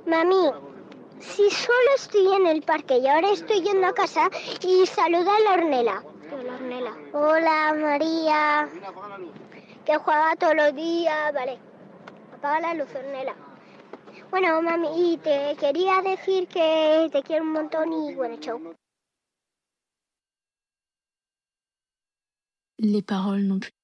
Mami, si solo estoy en el parque y ahora estoy yendo a casa y saluda a la Ornella. Hola, María. Que juega todos los días. Vale, apaga la luz, Ornella. Bueno, mami, y te quería decir que te quiero un montón y bueno, chao. Les paroles n'ont plus